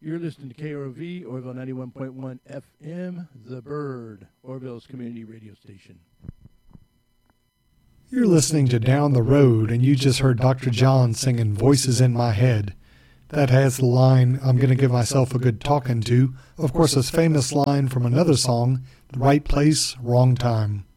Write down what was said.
You're listening to KROV, Orville 91.1 FM, The Bird, Orville's community radio station. You're listening to Down the Road, and you just heard Dr. John singing Voices in My Head. That has the line, I'm going to give myself a good talking to. Of course, a famous line from another song, The Right Place, Wrong Time.